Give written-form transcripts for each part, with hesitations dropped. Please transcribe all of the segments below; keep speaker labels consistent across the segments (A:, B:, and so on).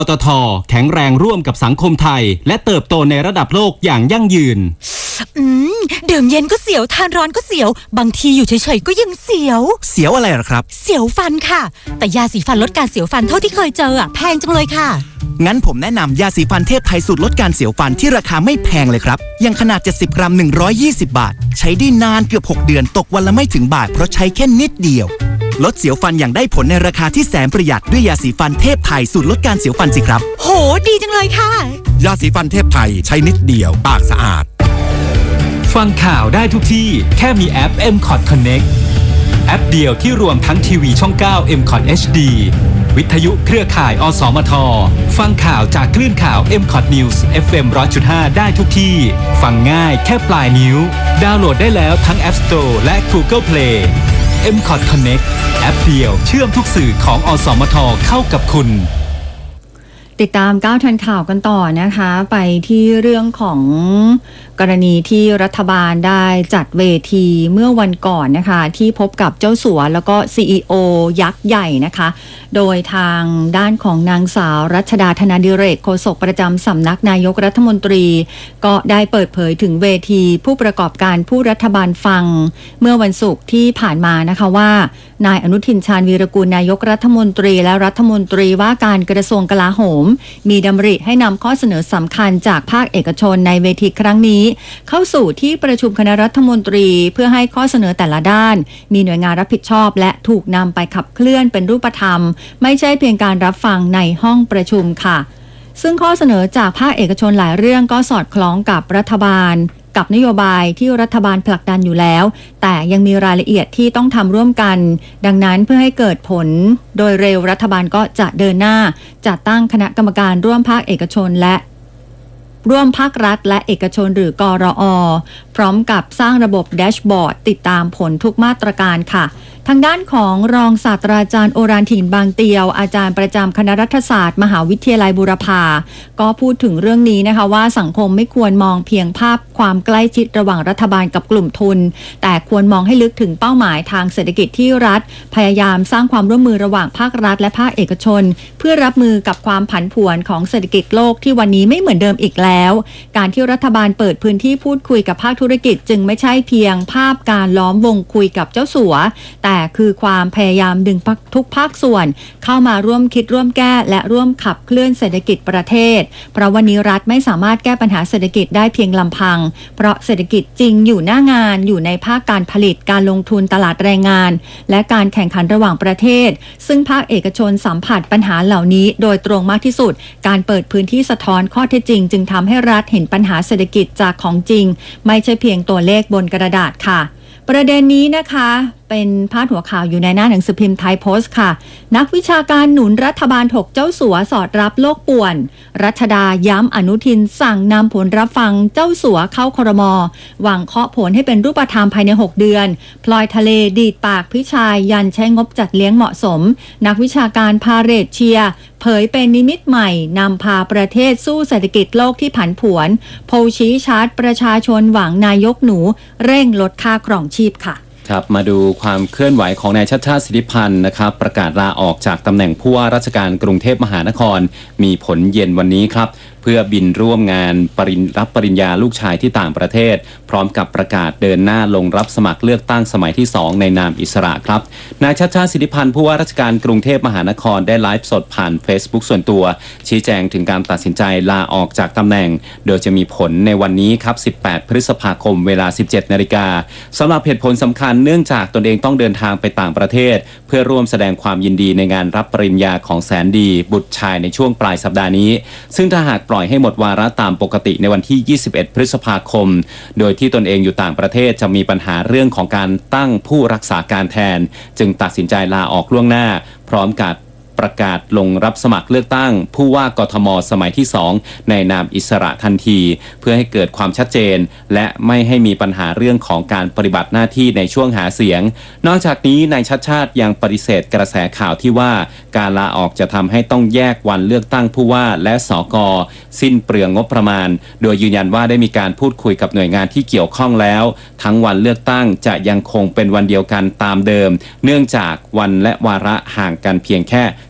A: ปตท.แข็งแรงร่วมกับสังคมไทยและเติบโตในระดับโลกอย่างยั่งยืน
B: ดื่มเย็นก็เสียวทานร้อนก็เสียวบางทีอยู่เฉยๆก็ยังเสียว
C: อะไรหรอครับ
B: เสียวฟันค่ะแต่ยาสีฟันลดการเสียวฟันเท่าที่เคยเจอแพงจังเลยค่ะ
C: งั้นผมแนะนำยาสีฟันเทพไทยสูตรลดการเสียวฟันที่ราคาไม่แพงเลยครับยังขนาด70 กรัม120 บาทใช้ได้นานเกือบ6 เดือนตกวันละไม่ถึงบาทเพราะใช้แค่นิดเดียวลดเสียวฟันอย่างได้ผลในราคาที่แสนประหยัดด้วยยาสีฟันเทพไทยสูตรลดการเสียวฟันสิครับ
B: โหดีจังเลยค่ะ
D: ยาสีฟันเทพไทยใช้นิดเดียวปากสะอาด
A: ฟังข่าวได้ทุกที่แค่มีแอป MCOT Connect แอปเดียวที่รวมทั้งทีวีช่อง9 MCOT HD วิทยุเครือข่ายอสมทฟังข่าวจากคลื่นข่าว MCOT News FM 100.5 ได้ทุกที่ฟังง่ายแค่ปลายนิ้วดาวน์โหลดได้แล้วทั้ง App Store และ Google Play MCOT Connect แอปเดียวเชื่อมทุกสื่อของอสมทเข้ากับคุณ
E: ติดตาม9ทันข่าวกันต่อนะคะไปที่เรื่องของกรณีที่รัฐบาลได้จัดเวทีเมื่อวันก่อนนะคะที่พบกับเจ้าสัวแล้วก็ CEO ยักษ์ใหญ่นะคะโดยทางด้านของนางสาวรัชดาธนาดิเรกโฆษกประจำสำนักนายกรัฐมนตรีก็ได้เปิดเผยถึงเวทีผู้ประกอบการผู้รัฐบาลฟังเมื่อวันศุกร์ที่ผ่านมานะคะว่านายอนุทินชาญวีรกูลนายกรัฐมนตรีและรัฐมนตรีว่าการกระทรวงกลาโหมมีดำริให้นำข้อเสนอสำคัญจากภาคเอกชนในเวทีครั้งนี้เข้าสู่ที่ประชุมคณะรัฐมนตรีเพื่อให้ข้อเสนอแต่ละด้านมีหน่วยงานรับผิดชอบและถูกนำไปขับเคลื่อนเป็นรูปธรรมไม่ใช่เพียงการรับฟังในห้องประชุมค่ะซึ่งข้อเสนอจากภาคเอกชนหลายเรื่องก็สอดคล้องกับรัฐบาลกับนโยบายที่รัฐบาลผลักดันอยู่แล้วแต่ยังมีรายละเอียดที่ต้องทำร่วมกันดังนั้นเพื่อให้เกิดผลโดยเร็วรัฐบาลก็จะเดินหน้าจัดตั้งคณะกรรมการร่วมภาคเอกชนและร่วมภาครัฐและเอกชนหรือกรอ.พร้อมกับสร้างระบบแดชบอร์ดติดตามผลทุกมาตรการค่ะทางด้านของรองศาสตราจารย์โอรานถิ่นบางเตียวอาจารย์ประจำคณะรัฐศาสตร์มหาวิทยาลัยบูรพาก็พูดถึงเรื่องนี้นะคะว่าสังคมไม่ควรมองเพียงภาพความใกล้ชิดระหว่างรัฐบาลกับกลุ่มทุนแต่ควรมองให้ลึกถึงเป้าหมายทางเศรษฐกิจที่รัฐพยายามสร้างความร่วมมือระหว่างภาครัฐและภาคเอกชนเพื่อรับมือกับความผันผวนของเศรษฐกิจโลกที่วันนี้ไม่เหมือนเดิมอีกแล้วการที่รัฐบาลเปิดพื้นที่พูดคุยกับภาคธุรกิจจึงไม่ใช่เพียงภาพการล้อมวงคุยกับเจ้าสัวแต่คือความพยายามดึงทุกภาคส่วนเข้ามาร่วมคิดร่วมแก้และร่วมขับเคลื่อนเศรษฐกิจประเทศเพราะวันนี้รัฐไม่สามารถแก้ปัญหาเศรษฐกิจได้เพียงลำพังเพราะเศรษฐกิจจริงอยู่หน้างานอยู่ในภาคการผลิตการลงทุนตลาดแรงงานและการแข่งขันระหว่างประเทศซึ่งภาคเอกชนสัมผัสปัญหาเหล่านี้โดยตรงมากที่สุดการเปิดพื้นที่สะท้อนข้อเท็จจริงจึงทำให้รัฐเห็นปัญหาเศรษฐกิจจากของจริงไม่ใช่เพียงตัวเลขบนกระดาษค่ะประเด็นนี้นะคะเป็นพาดหัวข่าวอยู่ในหน้าหนังสือพิมพ์ไทยโพสต์ค่ะนักวิชาการหนุนรัฐบาลถกเจ้าสัวสอดรับโลกป่วนรัชดาย้ำอนุทินสั่งนำผลรับฟังเจ้าสัวเข้าครม.หวังเคาะผลให้เป็นรูปธรรมภายใน6 เดือนพลอยทะเลดีดปากพิชัยยันใช้งบจัดเลี้ยงเหมาะสมนักวิชาการพาเรตเชียร์เผยเป็นนิมิตใหม่นำพาประเทศสู้เศรษฐกิจโลกที่ผันผวนโพลชี้ชัดประชาชนหวังนายกหนูเร่งลดค่าครองชีพค่ะ
F: ครับมาดูความเคลื่อนไหวของนายชัชชาติสิทธิพันธ์นะครับประกาศลาออกจากตำแหน่งผู้ว่าราชการกรุงเทพมหานครมีผลเย็นวันนี้ครับเพื่อบินร่วมงานรับปริญญาลูกชายที่ต่างประเทศพร้อมกับประกาศเดินหน้าลงรับสมัครเลือกตั้งสมัยที่2ในนามอิสระครับนายชัชชาติสิทธิพันธ์ผู้ว่าราชการกรุงเทพมหานครได้ไลฟ์สดผ่าน Facebook ส่วนตัวชี้แจงถึงการตัดสินใจลาออกจากตำแหน่งโดยจะมีผลในวันนี้ครับ18 พฤษภาคมเวลา 17 นาฬิกาสำหรับเหตุผลสำคัญเนื่องจากตนเองต้องเดินทางไปต่างประเทศเพื่อร่วมแสดงความยินดีในงานรับปริญญาของแสนดีบุตรชายในช่วงปลายสัปดาห์นี้ซึ่งถ้าหากปล่อยให้หมดวาระตามปกติในวันที่ 21 พฤษภาคมโดยที่ตนเองอยู่ต่างประเทศจะมีปัญหาเรื่องของการตั้งผู้รักษาการแทนจึงตัดสินใจลาออกล่วงหน้าพร้อมกับประกาศลงรับสมัครเลือกตั้งผู้ว่ากทม.สมัยที่2ในนามอิสระทันทีเพื่อให้เกิดความชัดเจนและไม่ให้มีปัญหาเรื่องของการปฏิบัติหน้าที่ในช่วงหาเสียงนอกจากนี้นายชัชชาติยังปฏิเสธกระแสข่าวที่ว่าการลาออกจะทำให้ต้องแยกวันเลือกตั้งผู้ว่าและสก.สิ้นเปลืองงบประมาณโดยยืนยันว่าได้มีการพูดคุยกับหน่วยงานที่เกี่ยวข้องแล้วทั้งวันเลือกตั้งจะยังคงเป็นวันเดียวกันตามเดิมเนื่องจากวันและวาระห่างกันเพียงแค่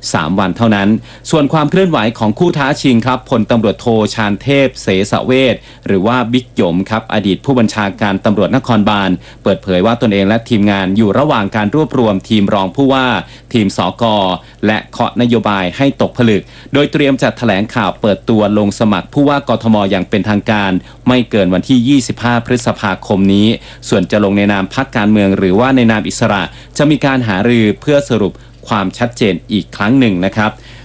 F: 3 วันเท่านั้นส่วนความเคลื่อนไหวของคู่ท้าชิงครับพลตำรวจโทชาญเทพเสสเวชหรือว่าบิ๊กหยมครับอดีตผู้บัญชาการตำรวจนครบาลเปิดเผยว่าตนเองและทีมงานอยู่ระหว่างการรวบรวมทีมรองผู้ว่าทีมสก.และเคาะนโยบายให้ตกผลึกโดยเตรียมจัดแถลงข่าวเปิดตัวลงสมัครผู้ว่ากทมอย่างเป็นทางการไม่เกินวันที่ 25 พฤษภาคมนี้ส่วนจะลงในนามพรรคการเมืองหรือว่าในนามอิสระจะมีการหารือเพื่อสรุปความชัดเจนอีกครั้งหนึ่งนะครับ